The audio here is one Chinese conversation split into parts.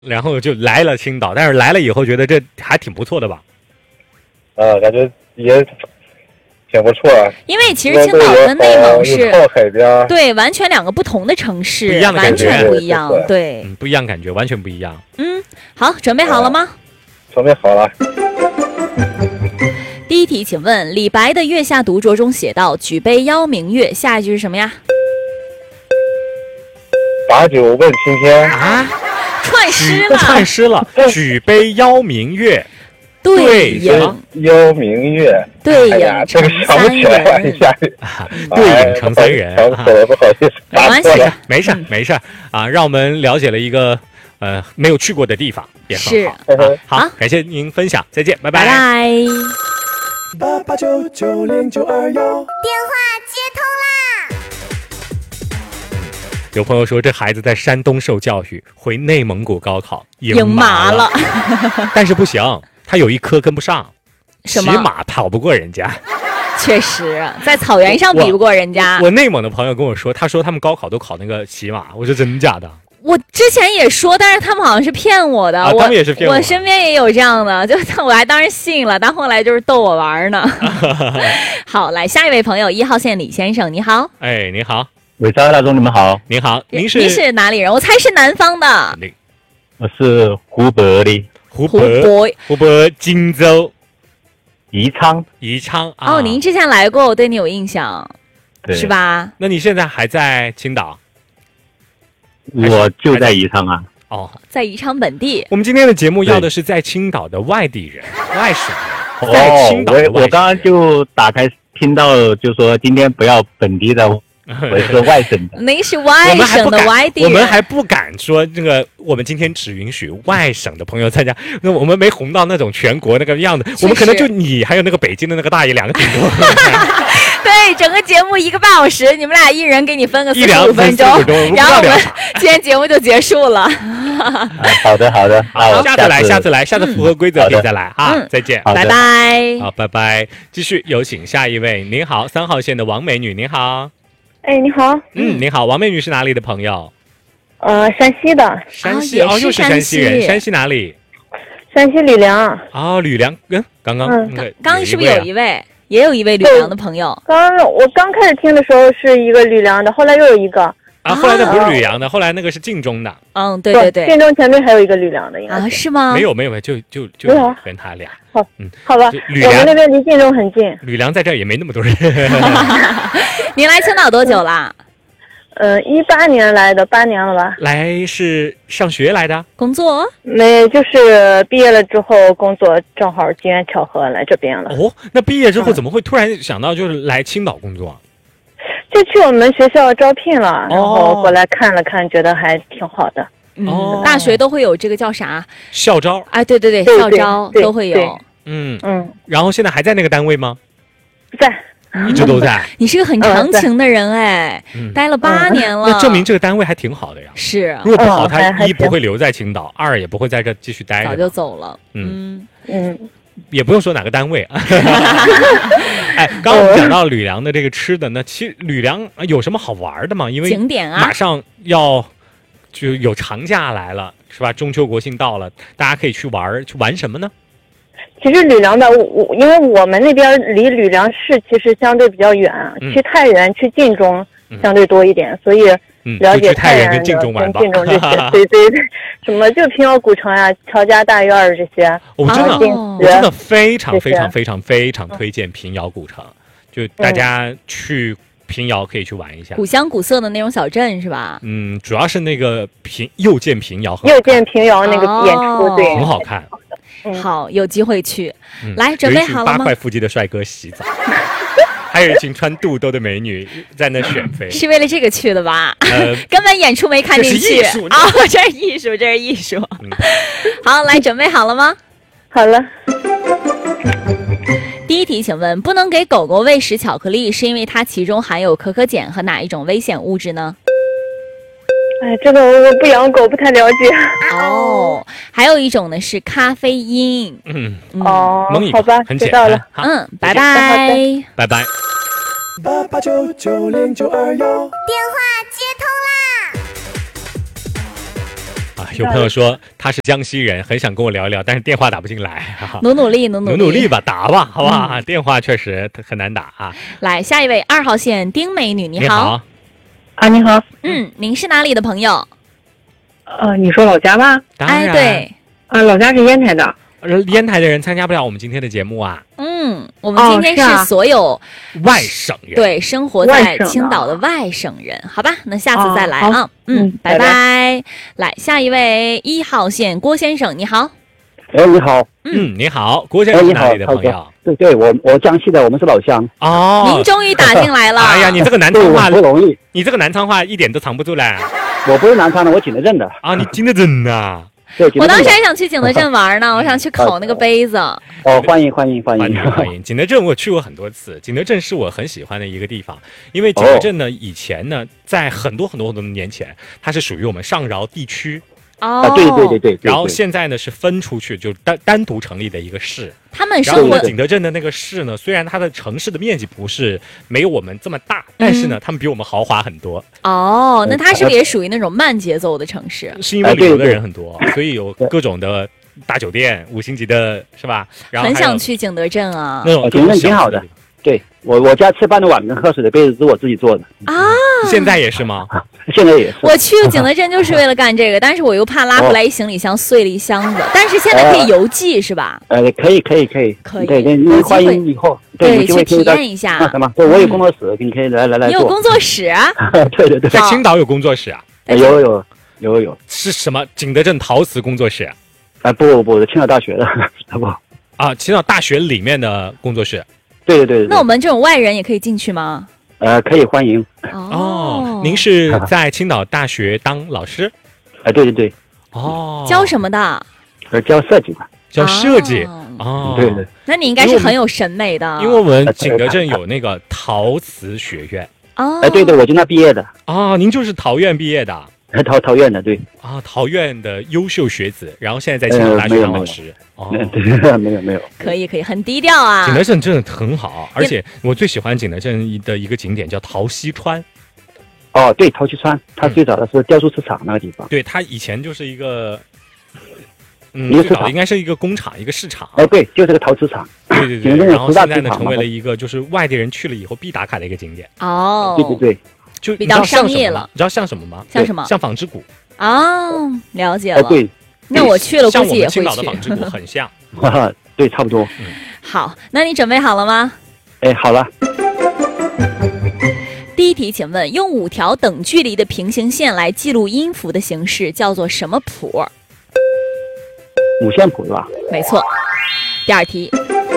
然后就来了青岛，但是来了以后觉得这还挺不错的吧？ 感觉也挺不错。 因为其实青岛跟内蒙是靠海边， 对，完全两个不同的城市， 不一样的感觉完全不一样，对， 不一样感觉，完全不一样。 好，准备好了吗？ 准备好了。 第一题，请问李白的《月下独酌》中写道：“举杯邀明月”，下一句是什么呀？ 把酒问青天啊， 串诗了， 举杯邀明月， 对影邀明月， 对影这个想不起来了，一下对影成三人， 不好意思， 没关系， 没事啊，让我们了解了一个没有去过的地方，也很好。好，感谢您分享，再见，拜拜。 拜拜。 88990921， 电话接通啦！ 有朋友说，这孩子在山东受教育，回内蒙古高考赢麻了， 但是不行，他有一科跟不上，骑什么马跑不过人家。 确实，在草原上比不过人家。 我内蒙的朋友跟我说，他说他们高考都考那个骑马，我说真的假的？ 我之前也说，但是他们好像是骗我的。 他们也是骗我。 我身边也有这样的，就我还当时信了，但后来就是逗我玩呢。好，来下一位朋友，1号线李先生，你好。 哎，你好， 伟超大众，你们好。 你好，您是哪里人？我猜是南方的。 我是湖北的。 湖北荆州宜昌啊。 哦，您之前来过，我对你有印象，是吧？ 那你现在还在青岛？ 我就在宜昌啊。 哦， 在宜昌本地。 我们今天的节目要的是在青岛的外地人、外省人。在青岛的外省人。 我刚刚就打开听到，就说今天不要本地的，我是外省的。 您是外省的外地人， 我们还不敢说这个，我们今天只允许外省的朋友参加。那我们没红到那种全国那个样子，我们可能就你还有那个北京的那个大爷2个顶多。 对，整个节目1个半小时，你们俩一人给你分个45分钟，然后我们今天节目就结束了。 好的， 好，下次符合规则可以再来啊！再见， 拜拜。 好，拜拜。继续有请下一位，您好，3号线的王美女，您好。 哎，你好。 你好，王美女是哪里的朋友？ 山西的。 山西哦，又是山西人。山西哪里？ 山西吕梁。 哦，吕梁，刚刚是不是有一位？也有一位吕梁的朋友。 我刚开始听的时候是一个吕梁的，后来又有一个。 啊，后来那不是吕梁的，后来那个是晋中的。 对， 晋中前面还有一个吕梁的，应该是吗？ 没有，就跟他俩。 好吧，我们那边离晋中很近。 吕梁在这儿也没那么多人。 您来青岛多久啦 ？18年来的，8年了吧。 来是上学来的？ 工作？ 没，就是毕业了之后工作，正好机缘巧合来这边了。 哦，那毕业之后怎么会突然想到就是来青岛工作？ 就去我们学校招聘了，然后过来看了看，觉得还挺好的。 大学都会有这个叫啥？ 校招。 哎，对，校招都会有。 然后现在还在那个单位吗？ 在。 一直都在。 你是个很长情的人哎，待了8年了， 那证明这个单位还挺好的呀。 是， 如果不好，他1不会留在青岛，2也不会在这继续待着， 早就走了。 也不用说哪个单位。哎，刚刚我们讲到吕梁的这个吃的，那其实吕梁有什么好玩的吗？因为景点啊， 马上要就有长假来了，是吧？中秋国庆到了，大家可以去玩什么呢？ 其实吕梁的，因为我们那边离吕梁市其实相对比较远，去太原、去晋中相对多一点，所所以了解太原跟晋中玩吧。 晋中这些，对，什么就平遥古城呀、乔家大院这些。 我真的非常推荐平遥古城，就大家去平遥可以去玩一下， 古香古色的那种小镇是吧？ 主要是那个又见平遥那个演出，对， 很好看。 好，有机会去。来，准备好了吗？ 有一群8块腹肌的帅哥洗澡，还有一群穿肚兜的美女在那选妃。 是为了这个去的吧？根本演出没看进去啊！这是艺术。好，来，准备好了吗？ 好了。 第一题，请问不能给狗狗喂食巧克力，是因为它其中含有可可碱和哪一种危险物质呢？ 哎，这个我不养狗，不太了解。 还有一种呢是咖啡因。 好吧， 很简单。 拜拜， 拜拜。 88990921，电话接通啦！ 有朋友说他是江西人，很想跟我聊一聊，但是电话打不进来。 努力吧，打吧，好吧。电话确实很难打啊。 来，下一位2号线丁美女，你好。 啊，你好。 您是哪里的朋友？ 你说老家吗？ 哎，对。 啊，老家是烟台的。 烟台的人参加不了我们今天的节目啊。 我们今天是所有外省人， 对，生活在青岛的外省人，好吧？那下次再来啊。拜拜。来，下一位1号线郭先生，你好。 哎，你好。 你好，郭先生是哪里的朋友？ 对，我江西的，我们是老乡。 哦， 您终于打进来了。 哎呀，你这个南昌话不容易， 你这个南昌话一点都藏不住嘞。 我不是南昌的，我景德镇的。 啊，你景德镇呐？ 我当时还想去景德镇玩呢，我想去烤那个杯子。 欢迎。 景德镇我去过很多次，景德镇是我很喜欢的一个地方，因为景德镇呢，以前呢，在很多年前，它是属于我们上饶地区。对。然后现在呢是分出去，就单独成立的一个市。 他们生活景德镇的那个市呢，虽然它的城市的面积不是没有我们这么大，但是呢，他们比我们豪华很多。 那它是不是也属于那种慢节奏的城市？ 是因为旅游的人很多，所以有各种的大酒店，5星级的，是吧？然后很想去景德镇啊。 那种景德镇挺好的。对，我家吃饭的碗跟喝水的杯子是我自己做的啊。 现在也是吗？ 现在也是。 我去景德镇就是为了干这个，但是我又怕拉回来一行李箱碎了一箱子。但是现在可以邮寄是吧？ 可以。对，欢迎以后对去体验一下。 那什么？对，我有工作室，你可以来。 你有工作室啊？ 对， 在青岛有工作室啊？ 有。 是什么？景德镇陶瓷工作室？ 不，青岛大学的，不。 啊，青岛大学里面的工作室。 对。 那我们这种外人也可以进去吗？ 可以欢迎。 您是在青岛大学当老师？ 对。 教什么的？ 教设计吧。 教设计。 对。 那你应该是很有审美的。 因为我们景德镇有那个陶瓷学院。 对，我就那毕业的。 您就是陶院毕业的。 陶院的，对。 陶院的优秀学子，然后现在在青岛大学当老师。 没有。 可以，很低调啊。 景德镇真的很好，而且我最喜欢景德镇的一个景点叫陶溪川。 对，陶溪川，它最早的是雕塑市场那个地方。 对，它以前就是一个， 最早应该是一一工厂，一个市场。 对，就是个陶瓷厂。 对。然后现在呢，成为了一个就是外地人去了以后必打卡的一个景点。对。就比较商业了。 你知道像什么吗？ 像什么？ 像纺织股。 了解了。 对。 那我去了，估计也会去。 像我们青岛的纺织股很像。 对，差不多。 好，那你准备好了吗？ 好了。 第一题，请问用5条等距离的平行线来记录音符的形式叫做什么谱 ？5线谱是吧？ 没错。第二题。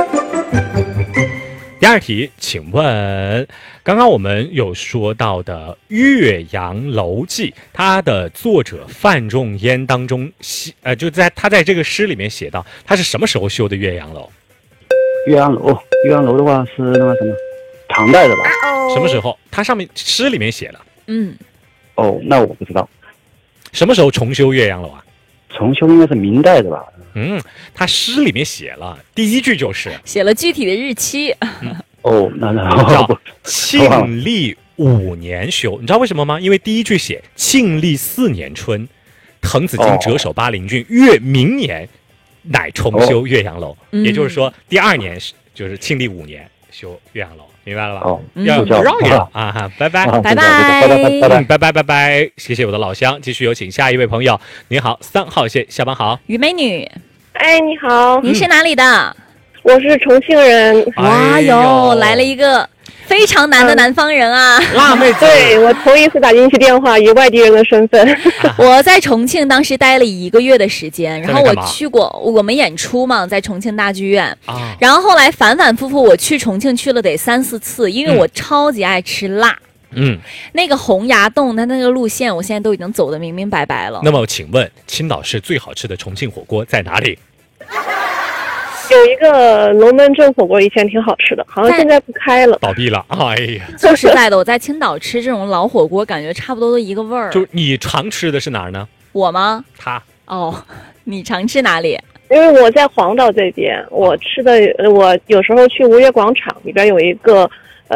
请问刚刚我们有说到的《岳阳楼记》，它的作者范仲淹当中就他在这个诗里面写到，他是什么时候修的岳阳楼？ 岳阳楼的话是那个什么唐代的吧？ 什么时候？它上面诗里面写了。 那我不知道。 什么时候重修岳阳楼啊？ 重修应该是明代的吧？ 他诗里面写了，第一句就是写了具体的日期。 那叫庆历5年修，你知道为什么吗？因为第一句写庆历4年春，滕子京谪守巴陵郡，明年乃重修岳阳楼。也就是说，第2年就是庆历5年修岳阳楼，明白了吧？要绕一绕啊！拜拜，拜拜，谢谢我的老乡。继续有请下一位朋友。你好，3号线下班好， 于美女。 你好， 您是哪里的？ 我是重庆人。 哇哟，来了一个非常难的南方人啊！ 辣妹子， 对，我头一次打进去电话，以外地人的身份。 我在重庆当时待了1个月的时间，然后我去过我们演出嘛，在重庆大剧院。然后后来反复我去重庆去了得3、4次，因为我超级爱吃辣。那个洪崖洞它那个路线，我现在都已经走得明明白白了。 那么请问青岛市最好吃的重庆火锅在哪里？ 有一个龙门阵火锅，以前挺好吃的，好像现在不开了， 倒闭了。哎呀， 说实在的，我在青岛吃这种老火锅，感觉差不多都一个味儿。 就你常吃的是哪儿呢？ 我吗？ 他。 你常吃哪里？ 因为我在黄岛这边，我吃的我有时候去吴越广场里边有一个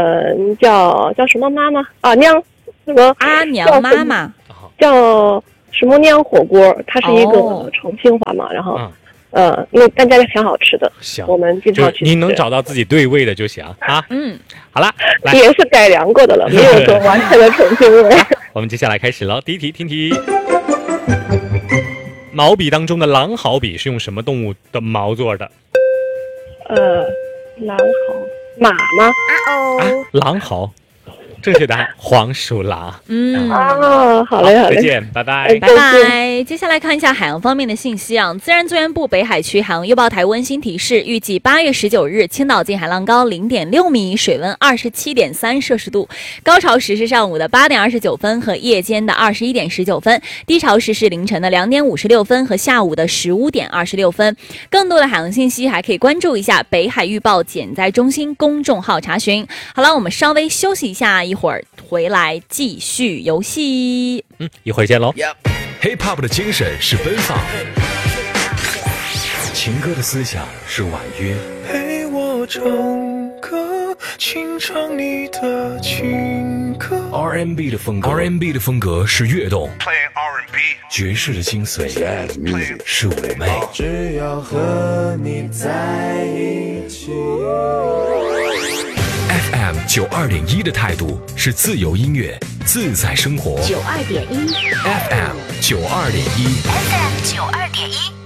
叫什么妈妈啊娘什么阿娘妈妈， 叫石磨酿火锅，它是一个重庆话嘛，然后那大家挺好吃的。 行， 我们经常去吃。 您能找到自己对味的就行啊。好了，来也是改良过的了，没有说完全的重庆味。 我们接下来开始了，第一题，听题。毛笔当中的狼毫笔是用什么动物的毛做的？ 狼毫，马吗？ 狼毫。正确答案黄鼠狼。 好嘞，好嘞， 再见，拜拜， 拜拜。接下来看一下海洋方面的信息啊。自然资源部北海区海洋预报台温馨提示，预计8月19日，青岛近海浪高0.6米，水温27.3摄氏度，高潮时是上午的8点29分和夜间的21点19分，低潮时是凌晨的2点56分和下午的15点26分。更多的海洋信息还可以关注一下北海预报减灾中心公众号查询。好了，我们稍微休息一下，一会儿回来继续游戏。 一会儿见喽。 Hip Hop 的精神是奔放，情歌的思想是婉约。 陪我唱歌，清唱你的情歌。 R&B 的风格是跃动，爵士的精髓是妩媚。 只要和你在一起。 FM 92.1的态度是自由音乐，自在生活。 92.1 FM 92.1 FM 92.1